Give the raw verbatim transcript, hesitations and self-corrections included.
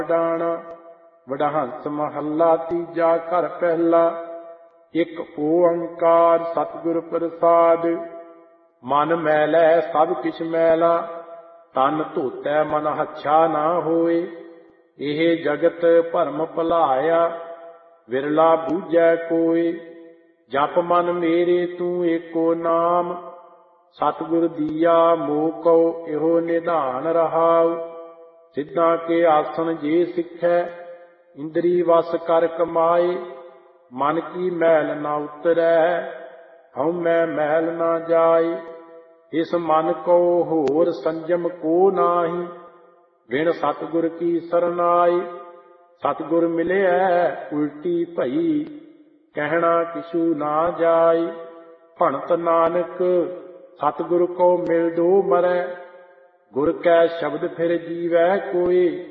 ਡਾਣਾ। ਵਡਹੰਸ ਮਹੱਲਾ ਤੀਜਾ ਘਰ ਪਹਿਲਾ। ਇੱਕ ਓੰਕਾਰ ਸਤਿਗੁਰ ਪ੍ਰਸਾਦਿ। ਮਨ ਮੈਲੈ ਸਭ ਕਿਛ ਮੈਲਾ, ਤਨ ਧੋਤੈ ਮਨ ਹੱਛਾ ਨਾ ਹੋਏ। ਇਹ ਜਗਤ ਭਰਮ ਭੁਲਾਇਆ, ਵਿਰਲਾ ਬੂਝੈ ਕੋਇ। ਜਪ ਮਨ ਮੇਰੇ ਤੂੰ ਏਕੋ ਨਾਮ, ਸਤਿਗੁਰ ਦੀਆ ਮੋਹ ਕਉ ਇਹੋ ਨਿਧਾਨ ਰਹਾਉ। ਸਿੱਧਾਂ ਕੇ ਆਸਣ ਜੇ ਸਿੱਖੈ, ਇੰਦਰੀ ਵਸ ਕਰ ਕਮਾਏ। ਮਨ ਕੀ ਮੈਲ ਨਾ ਉਤਰੈ, ਹਉਮੈ ਮੈਲ ਨਾ ਜਾਏ। ਇਸ ਮਨ ਕੋ ਹੋਰ ਸੰਜਮ ਕੋ ਨਾਹੀ, ਬਿਨ ਸਤਿਗੁਰ ਕੀ ਸਰਨਾਈ। ਸਤਿਗੁਰ ਮਿਲਿਐ ਉਲਟੀ ਭਈ, ਕਹਿਣਾ ਕਿਛੂ ਨਾ ਜਾਏ। ਭਣਤ ਨਾਨਕ ਸਤਿਗੁਰ ਕੋ ਮਿਲ ਦੋ ਮਰੈ, ਗੁਰ ਕੈ ਸ਼ਬਦ ਫਿਰ ਜੀਵੈ ਕੋਇ।